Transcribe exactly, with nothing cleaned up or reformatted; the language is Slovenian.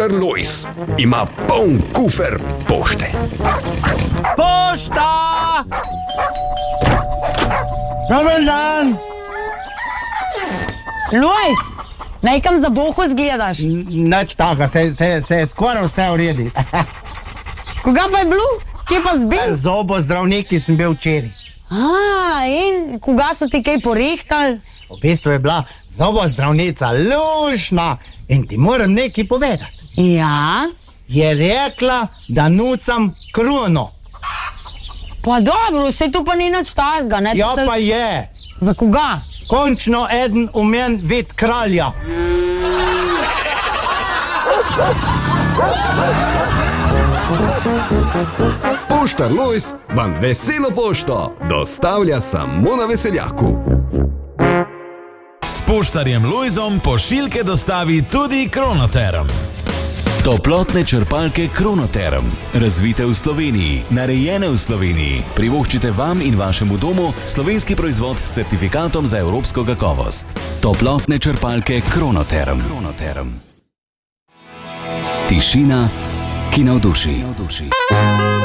Poštar Lojz ima poln kufer pošte. Pošta! Dober dan! Lojz, nekam za bohu zgledaš. Nič taka, se, se, se je skoraj vse uredi. Koga pa je bilo? Kje pa zbil? Zobozdravniki sem bil včeraj. A, in koga so ti kaj porehtali? V bistvu je bila zobozdravnica lušna in ti moram nekaj povedati. Ja? Je rekla, da nucam krono. Pa dobro, vse to pa ni nič tazga, ne? Ja, se... pa je. Za koga? Končno eden umen vid kralja. Poštar Lojz vam veselo pošto dostavlja samo na Veseljaku. S poštarjem Lojzom pošiljke dostavi tudi Kronoterm. Toplotne črpalke Kronoterm, razvite v Sloveniji, narejene v Sloveniji. Privoščite vam in vašemu domu slovenski proizvod s certifikatom za evropsko kakovost. Toplotne črpalke Kronoterm. Kronoterm. Tišina, ki navduši.